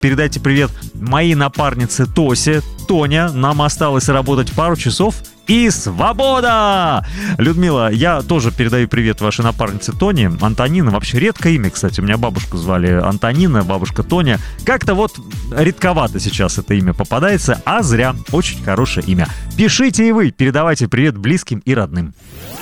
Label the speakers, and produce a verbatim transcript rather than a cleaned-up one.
Speaker 1: Передайте привет моей напарнице Тосе. Тоня, нам осталось работать пару часов и свобода! Людмила, я тоже передаю привет вашей напарнице Тоне. Антонина, вообще редкое имя, кстати. У меня бабушку звали Антонина, бабушка Тоня. Как-то вот редковато сейчас это имя попадается, а зря. Очень хорошее имя. Пишите и вы, передавайте привет близким и родным.